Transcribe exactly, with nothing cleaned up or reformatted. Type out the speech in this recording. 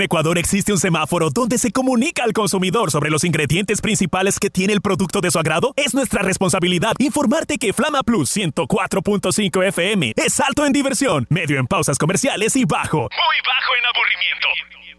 Ecuador existe un semáforo donde se comunica al consumidor sobre los ingredientes principales que tiene el producto de su agrado. Es nuestra responsabilidad informarte que Flama Plus ciento cuatro punto cinco F M es alto en diversión, medio en pausas comerciales y bajo, muy bajo en aburrimiento.